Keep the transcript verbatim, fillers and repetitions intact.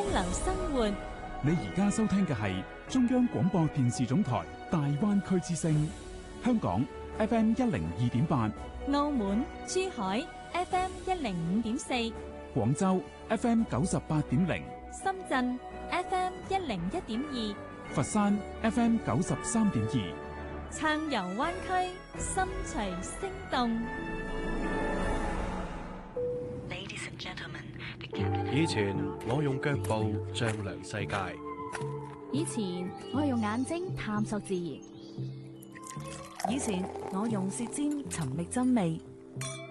流生活。 你而家收聽嘅係中央廣播電視總台大灣區之聲，香港 F M 一零二點八， 澳門、珠海 F M 一零五點四， 廣州 F M 九十八點零， 深圳 F M 一零一點二， 佛山 F M 九十三點二， 暢遊灣區，心隨聲動。 以前我用腳步丈量世界， 以前我用眼睛探索自然， 以前我用舌尖尋覓真味，